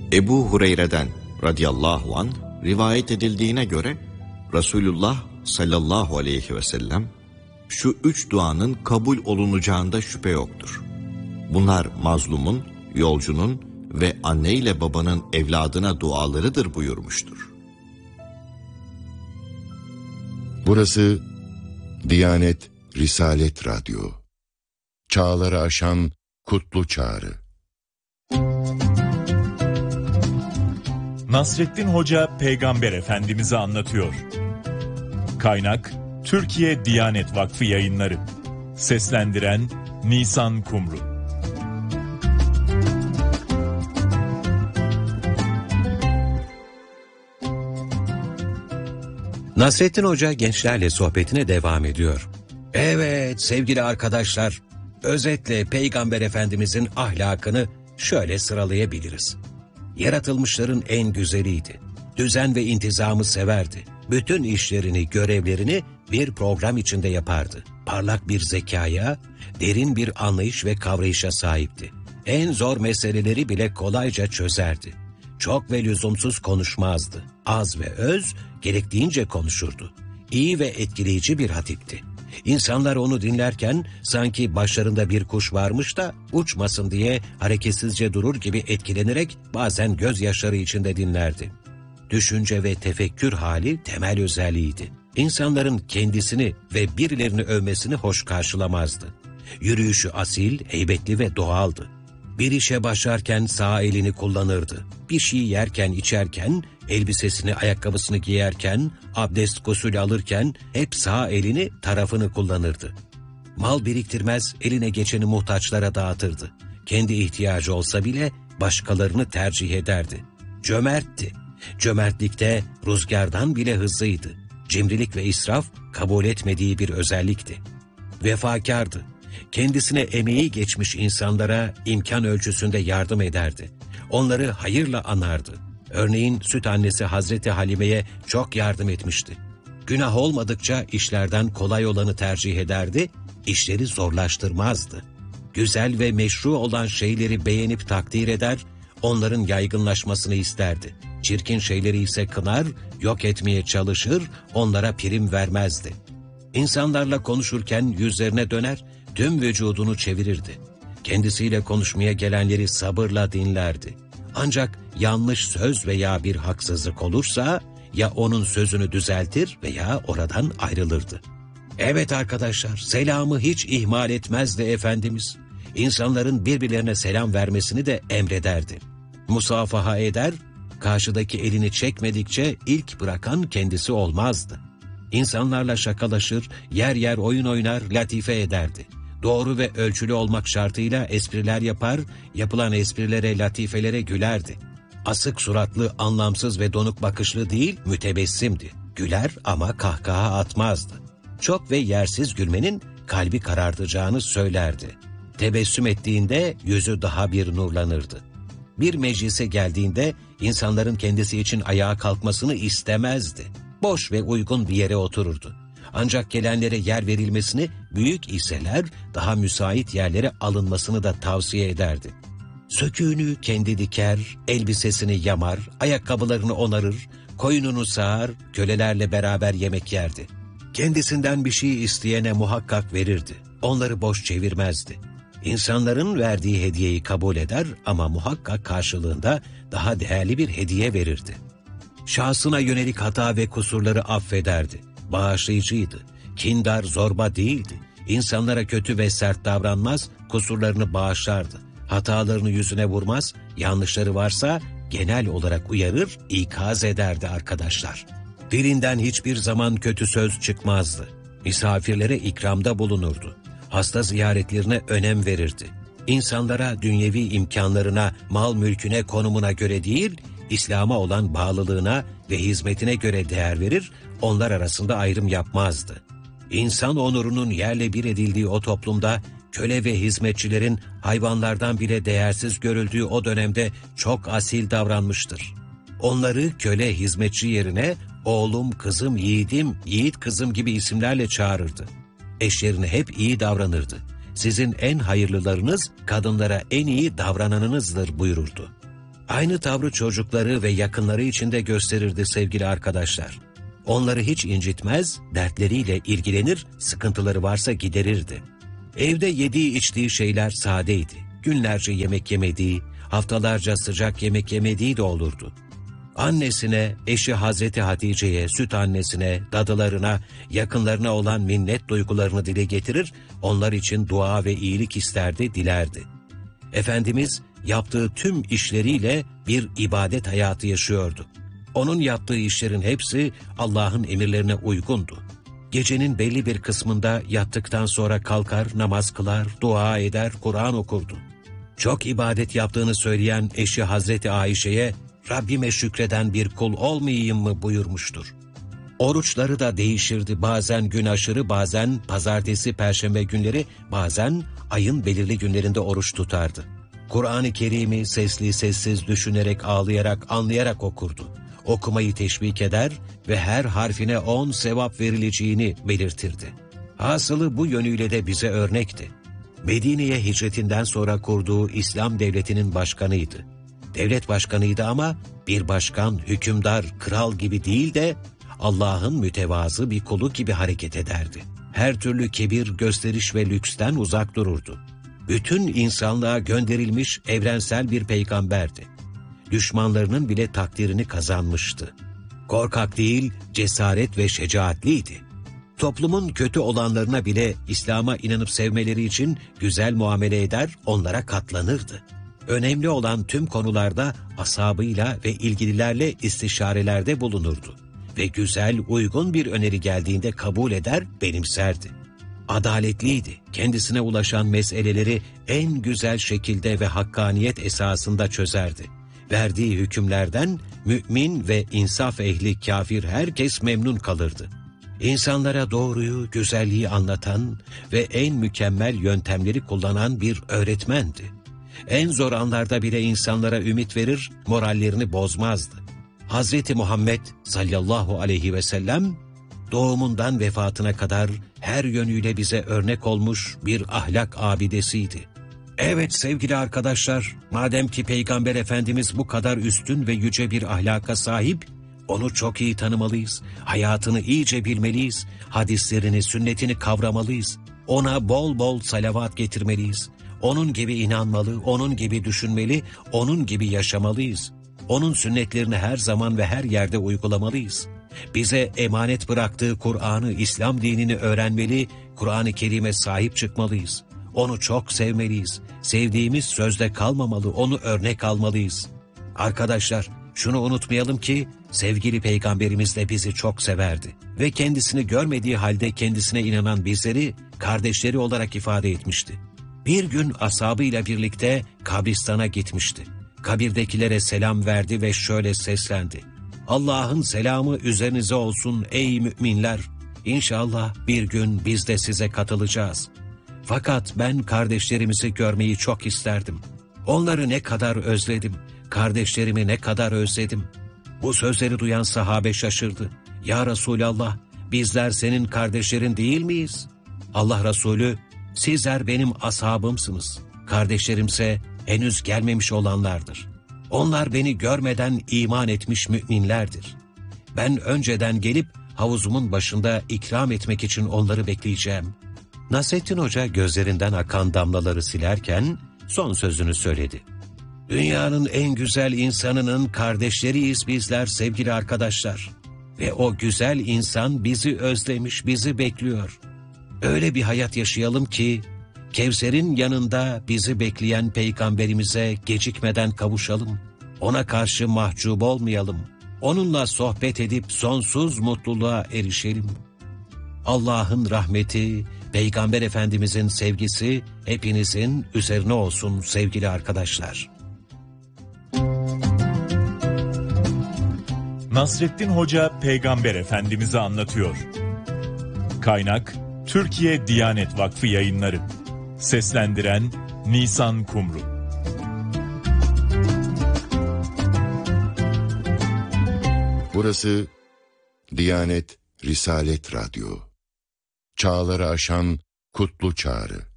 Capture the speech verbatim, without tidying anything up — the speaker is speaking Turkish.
Ebu Hureyre'den radıyallahu anh rivayet edildiğine göre Resulullah sallallahu aleyhi ve sellem şu üç duanın kabul olunacağında şüphe yoktur. Bunlar mazlumun, yolcunun ve anne ile babanın evladına dualarıdır buyurmuştur. Burası Diyanet Risalet Radyo. Çağları aşan kutlu çağrı. Nasrettin Hoca Peygamber Efendimiz'i anlatıyor. Kaynak Türkiye Diyanet Vakfı Yayınları. Seslendiren Nisan Kumru. Nasrettin Hoca gençlerle sohbetine devam ediyor. Evet sevgili arkadaşlar, özetle Peygamber Efendimizin ahlakını şöyle sıralayabiliriz. Yaratılmışların en güzeliydi. Düzen ve intizamı severdi. Bütün işlerini, görevlerini bir program içinde yapardı. Parlak bir zekaya, derin bir anlayış ve kavrayışa sahipti. En zor meseleleri bile kolayca çözerdi. Çok ve lüzumsuz konuşmazdı. Az ve öz, gerektiğince konuşurdu. İyi ve etkileyici bir hatipti. İnsanlar onu dinlerken sanki başlarında bir kuş varmış da uçmasın diye hareketsizce durur gibi etkilenerek bazen gözyaşları içinde dinlerdi. Düşünce ve tefekkür hali temel özelliğiydi. İnsanların kendisini ve birilerini övmesini hoş karşılamazdı. Yürüyüşü asil, heybetli ve doğaldı. Bir işe başlarken sağ elini kullanırdı. Bir şey yerken, içerken, elbisesini, ayakkabısını giyerken, abdest gusül alırken hep sağ elini, tarafını kullanırdı. Mal biriktirmez, eline geçeni muhtaçlara dağıtırdı. Kendi ihtiyacı olsa bile başkalarını tercih ederdi. Cömertti. Cömertlikte rüzgardan bile hızlıydı. Cimrilik ve israf kabul etmediği bir özellikti. Vefakardı. Kendisine emeği geçmiş insanlara imkan ölçüsünde yardım ederdi. Onları hayırla anardı. Örneğin süt annesi Hazreti Halime'ye çok yardım etmişti. Günah olmadıkça işlerden kolay olanı tercih ederdi, işleri zorlaştırmazdı. Güzel ve meşru olan şeyleri beğenip takdir eder, onların yaygınlaşmasını isterdi. Çirkin şeyleri ise kınar, yok etmeye çalışır, onlara prim vermezdi. İnsanlarla konuşurken yüzlerine döner, tüm vücudunu çevirirdi. Kendisiyle konuşmaya gelenleri sabırla dinlerdi. Ancak yanlış söz veya bir haksızlık olursa ya onun sözünü düzeltir veya oradan ayrılırdı. Evet arkadaşlar, selamı hiç ihmal etmezdi Efendimiz. İnsanların birbirlerine selam vermesini de emrederdi. Musafaha eder, karşıdaki elini çekmedikçe ilk bırakan kendisi olmazdı. İnsanlarla şakalaşır, yer yer oyun oynar, latife ederdi. Doğru ve ölçülü olmak şartıyla espriler yapar, yapılan esprilere, latifelere gülerdi. Asık suratlı, anlamsız ve donuk bakışlı değil, mütebessimdi. Güler ama kahkaha atmazdı. Çok ve yersiz gülmenin kalbi karartacağını söylerdi. Tebessüm ettiğinde yüzü daha bir nurlanırdı. Bir meclise geldiğinde insanların kendisi için ayağa kalkmasını istemezdi. Boş ve uygun bir yere otururdu. Ancak gelenlere yer verilmesini, büyük iseler daha müsait yerlere alınmasını da tavsiye ederdi. Söküğünü kendi diker, elbisesini yamar, ayakkabılarını onarır, koyununu sağar, kölelerle beraber yemek yerdi. Kendisinden bir şey isteyene muhakkak verirdi. Onları boş çevirmezdi. İnsanların verdiği hediyeyi kabul eder ama muhakkak karşılığında daha değerli bir hediye verirdi. Şahsına yönelik hata ve kusurları affederdi. Bağışlayıcıydı. Kindar, zorba değildi. İnsanlara kötü ve sert davranmaz, kusurlarını bağışlardı. Hatalarını yüzüne vurmaz, yanlışları varsa genel olarak uyarır, ikaz ederdi arkadaşlar. Dilinden hiçbir zaman kötü söz çıkmazdı. Misafirlere ikramda bulunurdu. Hasta ziyaretlerine önem verirdi. İnsanlara dünyevi imkanlarına, mal mülküne, konumuna göre değil, İslam'a olan bağlılığına ve hizmetine göre değer verir, onlar arasında ayrım yapmazdı. İnsan onurunun yerle bir edildiği o toplumda, köle ve hizmetçilerin hayvanlardan bile değersiz görüldüğü o dönemde çok asil davranmıştır. Onları köle hizmetçi yerine oğlum, kızım, yiğidim, yiğit kızım gibi isimlerle çağırırdı. Eşlerine hep iyi davranırdı. Sizin en hayırlılarınız kadınlara en iyi davrananınızdır buyururdu. Aynı tavrı çocukları ve yakınları için de gösterirdi sevgili arkadaşlar. Onları hiç incitmez, dertleriyle ilgilenir, sıkıntıları varsa giderirdi. Evde yediği içtiği şeyler sadeydi. Günlerce yemek yemediği, haftalarca sıcak yemek yemediği de olurdu. Annesine, eşi Hazreti Hatice'ye, süt annesine, dadılarına, yakınlarına olan minnet duygularını dile getirir, onlar için dua ve iyilik isterdi, dilerdi. Efendimiz yaptığı tüm işleriyle bir ibadet hayatı yaşıyordu. Onun yaptığı işlerin hepsi Allah'ın emirlerine uygundu. Gecenin belli bir kısmında yattıktan sonra kalkar, namaz kılar, dua eder, Kur'an okurdu. Çok ibadet yaptığını söyleyen eşi Hazreti Ayşe'ye, Rabbime şükreden bir kul olmayayım mı buyurmuştur. Oruçları da değişirdi, bazen gün aşırı, bazen pazartesi, perşembe günleri, bazen ayın belirli günlerinde oruç tutardı. Kur'an-ı Kerim'i sesli sessiz düşünerek, ağlayarak, anlayarak okurdu. Okumayı teşvik eder ve her harfine on sevap verileceğini belirtirdi. Hasılı bu yönüyle de bize örnekti. Medine'ye hicretinden sonra kurduğu İslam devletinin başkanıydı. Devlet başkanıydı ama bir başkan, hükümdar, kral gibi değil de Allah'ın mütevazı bir kulu gibi hareket ederdi. Her türlü kibir, gösteriş ve lüksten uzak dururdu. Bütün insanlığa gönderilmiş evrensel bir peygamberdi. Düşmanlarının bile takdirini kazanmıştı. Korkak değil, cesaret ve şecaatliydi. Toplumun kötü olanlarına bile İslam'a inanıp sevmeleri için güzel muamele eder, onlara katlanırdı. Önemli olan tüm konularda ashabıyla ve ilgililerle istişarelerde bulunurdu. Ve güzel, uygun bir öneri geldiğinde kabul eder, benimserdi. Adaletliydi, kendisine ulaşan meseleleri en güzel şekilde ve hakkaniyet esasında çözerdi. Verdiği hükümlerden mümin ve insaf ehli kafir herkes memnun kalırdı. İnsanlara doğruyu, güzelliği anlatan ve en mükemmel yöntemleri kullanan bir öğretmendi. En zor anlarda bile insanlara ümit verir, morallerini bozmazdı. Hazreti Muhammed sallallahu aleyhi ve sellem doğumundan vefatına kadar her yönüyle bize örnek olmuş bir ahlak abidesiydi. Evet sevgili arkadaşlar, madem ki Peygamber Efendimiz bu kadar üstün ve yüce bir ahlaka sahip, onu çok iyi tanımalıyız, hayatını iyice bilmeliyiz, hadislerini, sünnetini kavramalıyız, ona bol bol salavat getirmeliyiz, onun gibi inanmalı, onun gibi düşünmeli, onun gibi yaşamalıyız. Onun sünnetlerini her zaman ve her yerde uygulamalıyız. Bize emanet bıraktığı Kur'an'ı, İslam dinini öğrenmeli, Kur'an-ı Kerim'e sahip çıkmalıyız. Onu çok sevmeliyiz. Sevdiğimiz sözde kalmamalı, onu örnek almalıyız. Arkadaşlar, şunu unutmayalım ki, sevgili Peygamberimiz de bizi çok severdi. Ve kendisini görmediği halde kendisine inanan bizleri kardeşleri olarak ifade etmişti. Bir gün ashabıyla birlikte kabristana gitmişti. Kabirdekilere selam verdi ve şöyle seslendi. Allah'ın selamı üzerinize olsun ey müminler. İnşallah bir gün biz de size katılacağız. Fakat ben kardeşlerimizi görmeyi çok isterdim. Onları ne kadar özledim, kardeşlerimi ne kadar özledim. Bu sözleri duyan sahabe şaşırdı. Ya Resulallah, bizler senin kardeşlerin değil miyiz? Allah Resulü, sizler benim ashabımsınız. Kardeşlerimse henüz gelmemiş olanlardır. Onlar beni görmeden iman etmiş müminlerdir. Ben önceden gelip havuzumun başında ikram etmek için onları bekleyeceğim. Nasrettin Hoca gözlerinden akan damlaları silerken son sözünü söyledi. Dünyanın en güzel insanının kardeşleriyiz bizler sevgili arkadaşlar. Ve o güzel insan bizi özlemiş, bizi bekliyor. Öyle bir hayat yaşayalım ki Kevser'in yanında bizi bekleyen Peygamberimize gecikmeden kavuşalım. Ona karşı mahcup olmayalım. Onunla sohbet edip sonsuz mutluluğa erişelim. Allah'ın rahmeti, Peygamber Efendimizin sevgisi hepinizin üzerine olsun sevgili arkadaşlar. Nasrettin Hoca Peygamber Efendimiz'i anlatıyor. Kaynak Türkiye Diyanet Vakfı Yayınları. Seslendiren Nisan Kumru. Burası Diyanet Risalet Radyo. Çağları aşan kutlu çağrı.